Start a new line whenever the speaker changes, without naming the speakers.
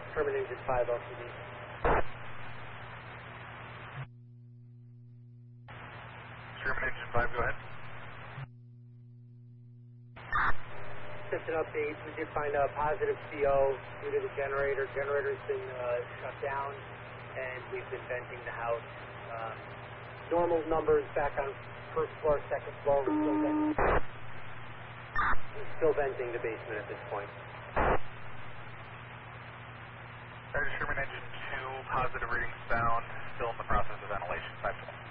Sherman Engine 5 LTD.
Sherman Engine 5, go ahead.
Just an update, we did find a positive CO due to the generator. Generator's been shut down, and we've been venting the house. Normal numbers back on first floor, second floor, we're still venting the basement at this point.
Sherman Engine 2, positive readings found, still in the process of ventilation, 5-4.